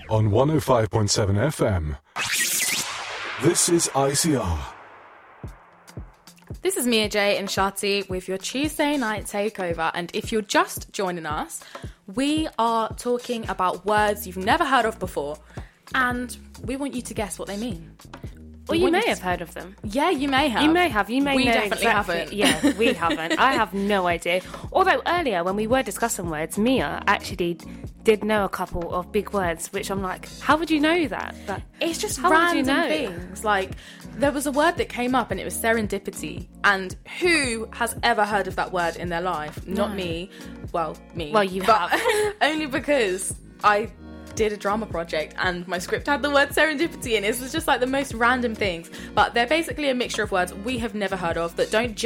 on 105.7 FM. This is ICR. This is Mia J and Shati with your Tuesday night takeover. And if you're just joining us, we are talking about words you've never heard of before. And we want you to guess what they mean. Well, you may have heard of them. Yeah, you may have. You may have. You may we know definitely exactly. haven't. Yeah, we haven't. I have no idea. Although earlier when we were discussing words, Mia actually did know a couple of big words, which I'm like, how would you know that? But it's just how random would you know? things. Like, there was a word that came up and it was serendipity. And who has ever heard of that word in their life? Not me. Well, me. Well, you but have. only because I did a drama project and my script had the word serendipity in it. It was just like the most random things. But they're basically a mixture of words we have never heard of that don't